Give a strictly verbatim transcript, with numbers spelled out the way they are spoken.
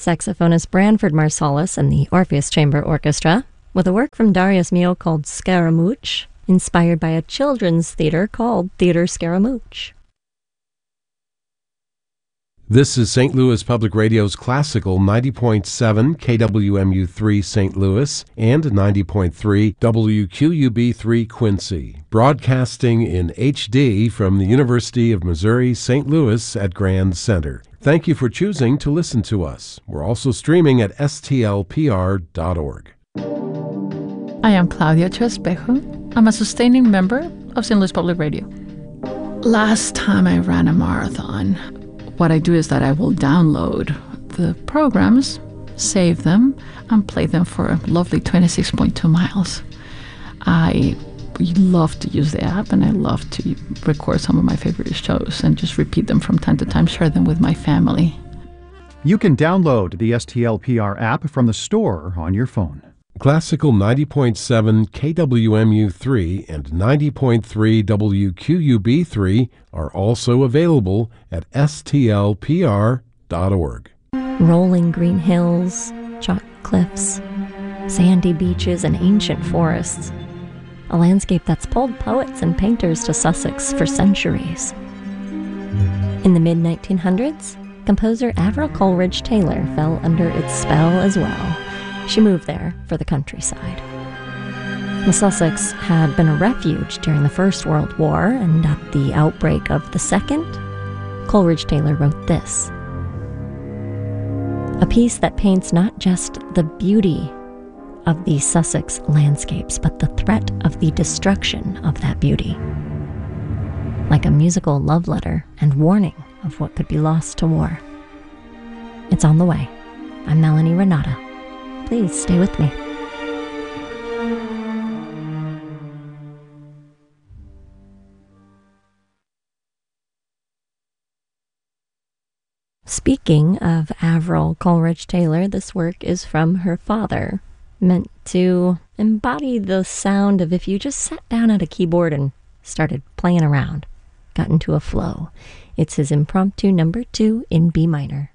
saxophonist Branford Marsalis and the Orpheus Chamber Orchestra, with a work from Darius Milhaud called Scaramouche, inspired by a children's theater called Theater Scaramouche. This is Saint Louis Public Radio's classical ninety point seven K W M U three Saint Louis and ninety point three W Q U B three Quincy, broadcasting in H D from the University of Missouri Saint Louis at Grand Center. Thank you for choosing to listen to us. We're also streaming at S T L P R dot org. I am Claudia Chespejo. I'm a sustaining member of Saint Louis Public Radio. Last time I ran a marathon, what I do is that I will download the programs, save them, and play them for a lovely twenty-six point two miles. I love to use the app, and I love to record some of my favorite shows and just repeat them from time to time, share them with my family. You can download the S T L P R app from the store on your phone. Classical ninety point seven K W M U three and ninety point three W Q U B three are also available at S T L P R dot org. Rolling green hills, chalk cliffs, sandy beaches, and ancient forests. A landscape that's pulled poets and painters to Sussex for centuries. In the mid nineteen hundreds, composer Avril Coleridge Taylor fell under its spell as well. She moved there for the countryside. The Sussex had been a refuge during the First World War, and at the outbreak of the Second, Coleridge Taylor wrote this. A piece that paints not just the beauty of the Sussex landscapes, but the threat of the destruction of that beauty. Like a musical love letter and warning of what could be lost to war. It's on the way. I'm Melanie Renata. Please stay with me. Speaking of Avril Coleridge Taylor, this work is from her father, meant to embody the sound of if you just sat down at a keyboard and started playing around, got into a flow. It's his impromptu number two in B minor.